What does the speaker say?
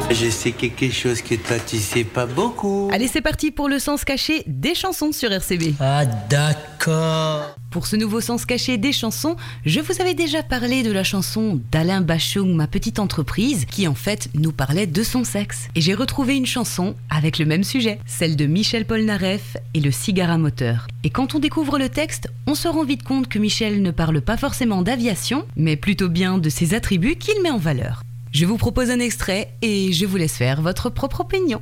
Je sais quelque chose que toi tu sais pas beaucoup. Allez, c'est parti pour le sens caché des chansons sur RCB. Ah d'accord. Pour ce nouveau sens caché des chansons, je vous avais déjà parlé de la chanson d'Alain Bachung, Ma petite entreprise, qui en fait nous parlait de son sexe. Et j'ai retrouvé une chanson avec le même sujet, celle de Michel Polnareff et le cigare à moteur. Et quand on découvre le texte, on se rend vite compte que Michel ne parle pas forcément d'aviation, mais plutôt bien de ses attributs qu'il met en valeur. Je vous propose un extrait et je vous laisse faire votre propre opinion.